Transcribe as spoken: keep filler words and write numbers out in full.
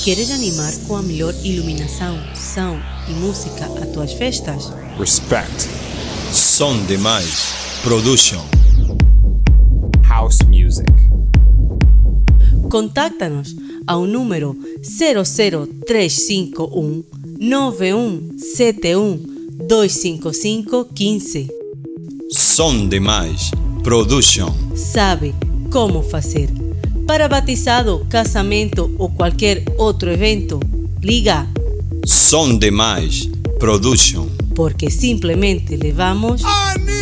Queres animar com a melhor iluminação, som e música a tuas festas? Respect. Som Demais Production. House Music. Contáctanos ao número zero zero três cinco um nove um sete um dois cinco cinco um cinco. Som Demais Production. Sabe como fazer. Para batizado, casamento ou qualquer outro evento, liga Som Demais Production. porque simplesmente levamos Anima!